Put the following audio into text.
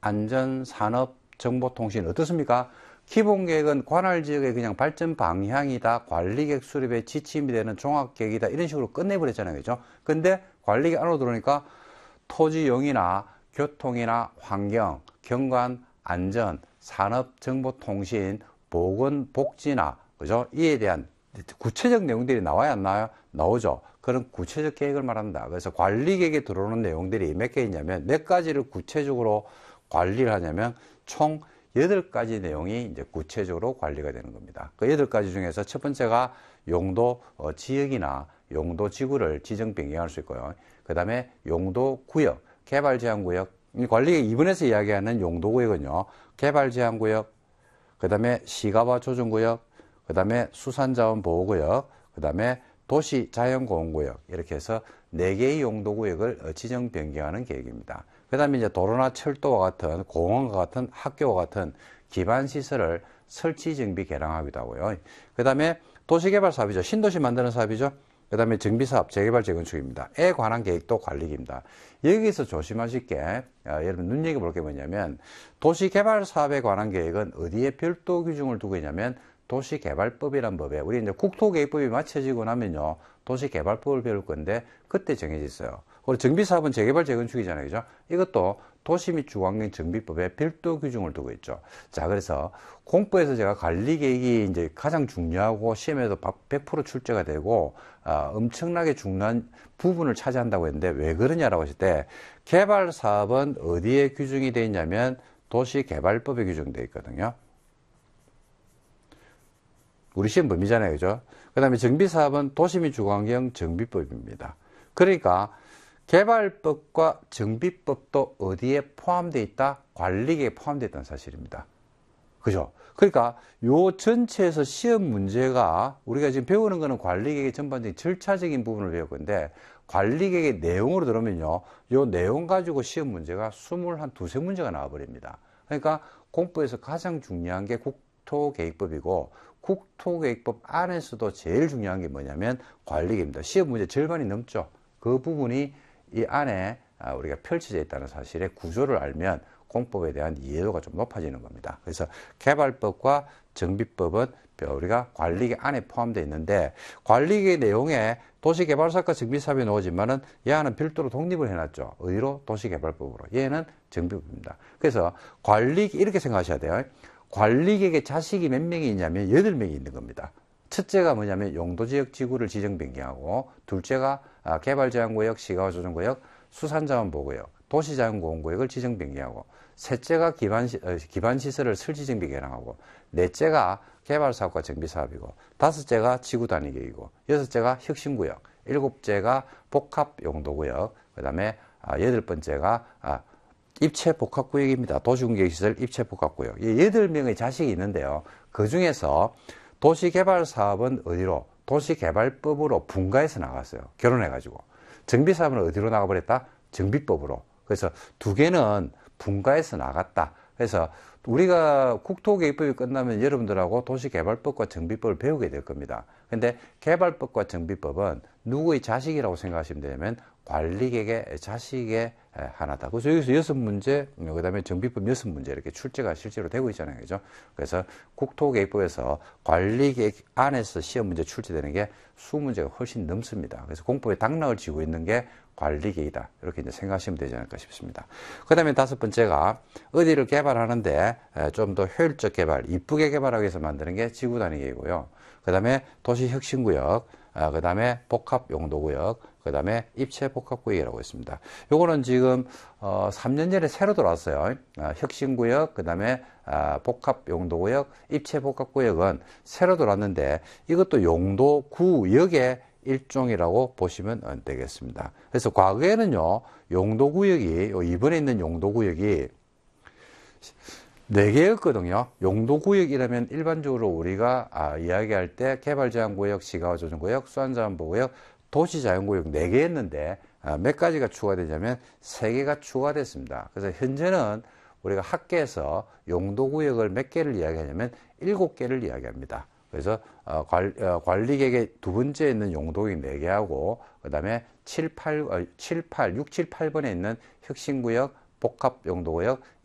안전, 산업, 정보통신 어떻습니까? 기본계획은 관할지역의 그냥 발전 방향이다, 관리계획 수립의 지침이 되는 종합계획이다, 이런 식으로 끝내버렸잖아요. 그죠? 근데 관리계획 안으로 들어오니까 토지용이나 교통이나 환경, 경관, 안전, 산업, 정보통신, 보건, 복지나, 그죠? 이에 대한 구체적 내용들이 나와야 안 나와요? 나오죠. 그런 구체적 계획을 말한다. 그래서 관리계획에 들어오는 내용들이 몇 개 있냐면, 몇 가지를 구체적으로 관리를 하냐면, 총 8가지 내용이 이제 구체적으로 관리가 되는 겁니다. 그 8가지 중에서 첫 번째가 용도 지역이나 용도 지구를 지정 변경할 수 있고요. 그 다음에 용도 구역, 개발 제한 구역, 관리계획 2번에서 이야기하는 용도 구역은요, 개발 제한 구역, 그 다음에 시가와 조정 구역, 그 다음에 수산자원 보호구역, 그 다음에 도시 자연공원구역, 이렇게 해서 4개의 용도구역을 지정 변경하는 계획입니다. 그 다음에 이제 도로나 철도와 같은, 공원과 같은, 학교와 같은 기반시설을 설치, 정비, 개량하기도 하고요. 그 다음에 도시개발 사업이죠. 신도시 만드는 사업이죠. 그 다음에 정비사업, 재개발, 재건축입니다. 에 관한 계획도 관리기입니다. 여기서 조심하실 게, 여러분 눈여겨볼 게 뭐냐면, 도시개발 사업에 관한 계획은 어디에 별도 규정을 두고 있냐면, 도시개발법이란 법에, 우리 이제 국토계획법이 맞춰지고 나면요, 도시개발법을 배울 건데, 그때 정해져 있어요. 그리고 정비사업은 재개발, 재건축이잖아요. 그죠? 이것도 도시 및 주거환경 정비법에 별도 규정을 두고 있죠. 자, 그래서 공부에서 제가 관리계획이 이제 가장 중요하고 시험에도 100% 출제가 되고, 엄청나게 중요한 부분을 차지한다고 했는데, 왜 그러냐라고 했을 때, 개발사업은 어디에 규정이 되어 있냐면, 도시개발법에 규정되어 있거든요. 우리 시험 범위잖아요. 그죠? 그 다음에 정비사업은 도시 및 주거환경 정비법입니다. 그러니까 개발법과 정비법도 어디에 포함되어 있다? 관리계획에 포함되어 있다는 사실입니다. 그죠? 그러니까 요 전체에서 시험 문제가 우리가 지금 배우는 거는 관리계획의 전반적인 절차적인 부분을 배울 건데, 관리계획의 내용으로 들어오면요, 요 내용 가지고 시험 문제가 21, 2문제가 나와버립니다. 그러니까 공부에서 가장 중요한 게 국토계획법이고, 국토계획법 안에서도 제일 중요한 게 뭐냐면 관리계획입니다. 시험 문제 절반이 넘죠. 그 부분이 이 안에 우리가 펼쳐져 있다는 사실의 구조를 알면 공법에 대한 이해도가 좀 높아지는 겁니다. 그래서 개발법과 정비법은 우리가 관리계획 안에 포함되어 있는데, 관리계획 내용에 도시개발사업과 정비사업이 나오지만은 얘는 별도로 독립을 해놨죠. 어디로? 도시개발법으로. 얘는 정비법입니다. 그래서 이렇게 생각하셔야 돼요. 관리계획에 자식이 몇 명이 있냐면 8명이 있는 겁니다. 첫째가 뭐냐면 용도지역 지구를 지정 변경하고, 둘째가 개발제한구역, 시가조정구역, 수산자원보호구역, 도시자연공원구역을 지정 변경하고, 셋째가 기반시설을 설치 정비 개량하고, 넷째가 개발사업과 정비사업이고, 다섯째가 지구단위계획이고, 여섯째가 혁신구역, 일곱째가 복합용도구역, 그 다음에 8번째가 입체복합구역입니다. 도시공개시설 입체복합구역. 이 8명의 자식이 있는데요. 그 중에서 도시개발사업은 어디로? 도시개발법으로 분가해서 나갔어요. 결혼해가지고. 정비사업은 어디로 나가버렸다? 정비법으로. 그래서 2개는 분가해서 나갔다. 그래서 우리가 국토계획법이 끝나면 여러분들하고 도시개발법과 정비법을 배우게 될 겁니다. 근데 개발법과 정비법은 누구의 자식이라고 생각하시면 되냐면 관리계획의 자식의 하나다. 그래서 여기서 6문제, 그 다음에 정비법 6문제 이렇게 출제가 실제로 되고 있잖아요. 그죠? 그래서 국토계획법에서 관리계획 안에서 시험 문제 출제되는 게 20문제가 훨씬 넘습니다. 그래서 공법에 당락을 쥐고 있는 게 관리계획이다. 이렇게 이제 생각하시면 되지 않을까 싶습니다. 그 다음에 5번째가 어디를 개발하는데 좀 더 효율적 개발, 이쁘게 개발하기 위해서 만드는 게 지구단위계획이고요. 그 다음에 도시혁신구역, 그 다음에 복합용도구역, 그 다음에 입체복합구역이라고 있습니다. 요거는 지금 3년 전에 새로 들어왔어요. 혁신구역, 그 다음에 복합용도구역, 입체복합구역은 새로 들어왔는데 이것도 용도구역의 일종이라고 보시면 되겠습니다. 그래서 과거에는요, 용도구역이, 이번에 있는 용도구역이 4개였거든요. 용도구역이라면 일반적으로 우리가 이야기할 때 개발제한구역, 시가조정구역, 수산자원보호구역, 도시자연구역 4개였는데 몇 가지가 추가되냐면 3개가 추가됐습니다. 그래서 현재는 우리가 학계에서 용도구역을 몇 개를 이야기하냐면 7개를 이야기합니다. 그래서 관리계획의 2번째에 있는 용도구역 4개하고 그 다음에 6, 7, 8번에 있는 혁신구역, 복합용도구역,